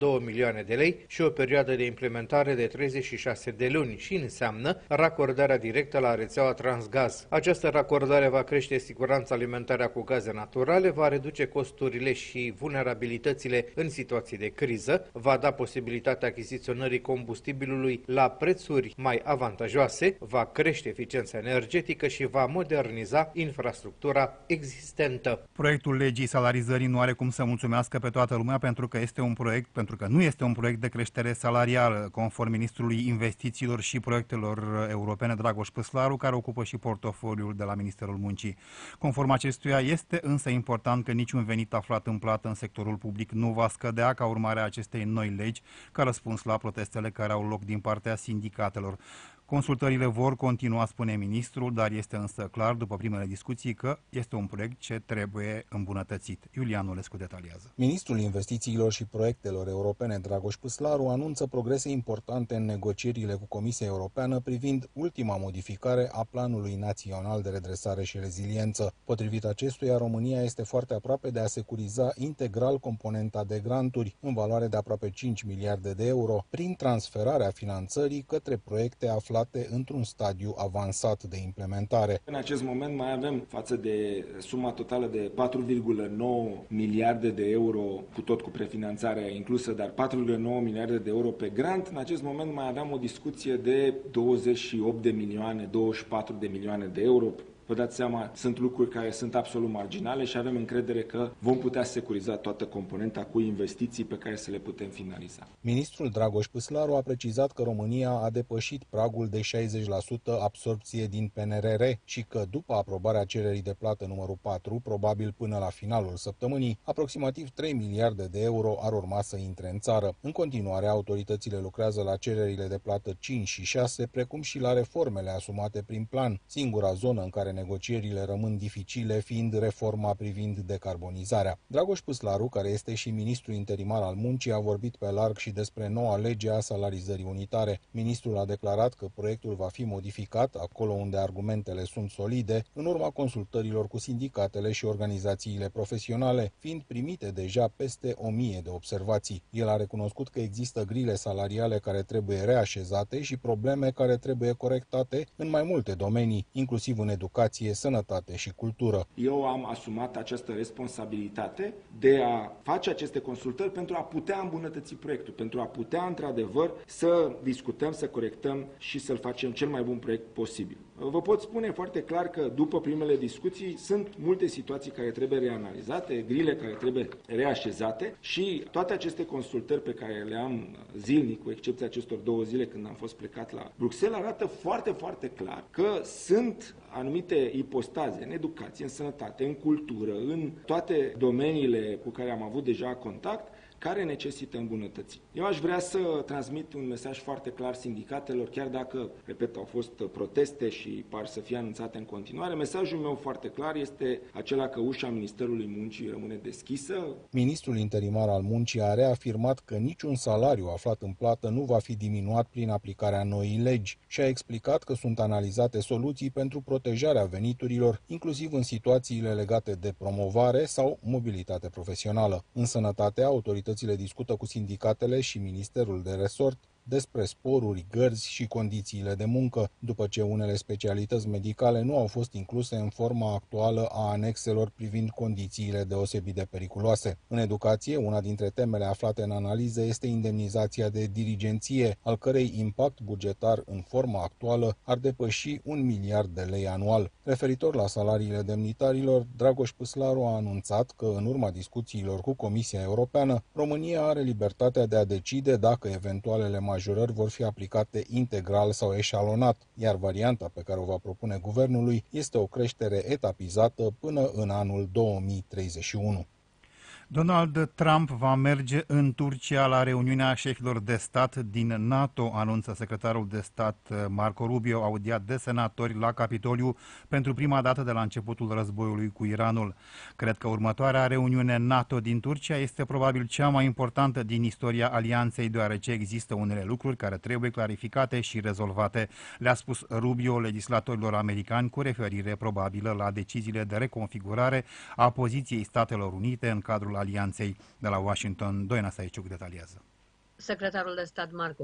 2 milioane de lei și o perioadă de implementare de 36 de luni și înseamnă racordarea directă la rețeaua Transgaz. Această racordare va crește siguranța alimentară cu gaze naturale, va reduce costurile și vulnerabilitățile în situații de criză, va da posibilitatea achiziționării combustibilului la prețuri mai avantajoase, va crește eficiența energetică și va moderniza infrastructura existentă. Proiectul legii salarizării nu are cum să mulțumească pe toată lumea pentru că nu este un proiect de creștere salarială, conform ministrului investițiilor și proiectelor europene Dragoș Păslaru, care ocupă și portofoliul de la Ministerul Muncii. Conform acestuia, este însă important că niciun venit aflat în plată în sectorul public nu va scădea ca urmare a acestei noi legi, ca răspuns la protestele care au loc din partea sindicatelor. Consultările vor continua, spune ministrul, dar este însă clar, după primele discuții, că este un proiect ce trebuie îmbunătățit. Iulian Olescu detaliază. Ministrul Investițiilor și Proiectelor Europene Dragoș Păslaru anunță progrese importante în negocierile cu Comisia Europeană privind ultima modificare a Planului Național de Redresare și Reziliență. Potrivit acestuia, România este foarte aproape de a securiza integral componenta de granturi, în valoare de aproape 5 miliarde de euro, prin transferarea finanțării către proiecte aflate într-un stadiu avansat de implementare. În acest moment mai avem, față de suma totală de 4,9 miliarde de euro, cu prefinanțarea inclusă, dar 4,9 miliarde de euro pe grant, în acest moment mai aveam o discuție de 28 de milioane, 24 de milioane de euro. Vă dați seama, sunt lucruri care sunt absolut marginale și avem încredere că vom putea securiza toată componenta cu investiții pe care să le putem finaliza. Ministrul Dragoș Păslaru a precizat că România a depășit pragul de 60% absorpție din PNRR și că după aprobarea cererii de plată numărul 4, probabil până la finalul săptămânii, aproximativ 3 miliarde de euro ar urma să intre în țară. În continuare, autoritățile lucrează la cererile de plată 5 și 6, precum și la reformele asumate prin plan, singura zonă în care negocierile rămân dificile fiind reforma privind decarbonizarea. Dragoș Păslaru, care este și ministru interimar al muncii, a vorbit pe larg și despre noua lege a salarizării unitare. Ministrul a declarat că proiectul va fi modificat acolo unde argumentele sunt solide, în urma consultărilor cu sindicatele și organizațiile profesionale, fiind primite deja peste 1000 de observații. El a recunoscut că există grile salariale care trebuie reașezate și probleme care trebuie corectate în mai multe domenii, inclusiv în educație, sănătate și cultură. Eu am asumat această responsabilitate de a face aceste consultări pentru a putea îmbunătăți proiectul, pentru a putea, într-adevăr, să discutăm, să corectăm și să-l facem cel mai bun proiect posibil. Vă pot spune foarte clar că după primele discuții sunt multe situații care trebuie reanalizate, grile care trebuie reașezate și toate aceste consultări pe care le am zilnic, cu excepția acestor 2 zile când am fost plecat la Bruxelles, arată foarte, foarte clar că sunt anumite ipostaze în educație, în sănătate, în cultură, în toate domeniile cu care am avut deja contact, care necesită îmbunătățiri. Eu aș vrea să transmit un mesaj foarte clar sindicatelor, chiar dacă, repet, au fost proteste și par să fie anunțate în continuare. Mesajul meu foarte clar este acela că ușa Ministerului Muncii rămâne deschisă. Ministrul interimar al muncii a reafirmat că niciun salariu aflat în plată nu va fi diminuat prin aplicarea noii legi și a explicat că sunt analizate soluții pentru protejarea veniturilor, inclusiv în situațiile legate de promovare sau mobilitate profesională. În sănătate, autoritățile discută cu sindicatele și Ministerul de Resort despre sporuri, gărzi și condițiile de muncă, după ce unele specialități medicale nu au fost incluse în forma actuală a anexelor privind condițiile deosebit de periculoase. În educație, una dintre temele aflate în analiză este indemnizația de dirigenție, al cărei impact bugetar în forma actuală ar depăși 1 miliard de lei anual. Referitor la salariile demnitarilor, Dragoș Păslaru a anunțat că, în urma discuțiilor cu Comisia Europeană, România are libertatea de a decide dacă eventualele majorări vor fi aplicate integral sau eșalonat, iar varianta pe care o va propune guvernului este o creștere etapizată până în anul 2031. Donald Trump va merge în Turcia la reuniunea șefilor de stat din NATO, anunță secretarul de stat Marco Rubio, audiat de senatori la Capitoliu pentru prima dată de la începutul războiului cu Iranul. Cred că următoarea reuniune NATO din Turcia este probabil cea mai importantă din istoria alianței, deoarece există unele lucruri care trebuie clarificate și rezolvate, le-a spus Rubio legislatorilor americani cu referire probabilă la deciziile de reconfigurare a poziției Statelor Unite în cadrul alianței. De la Washington, Doina Saiciuc detaliază. secretarul de stat Marcu.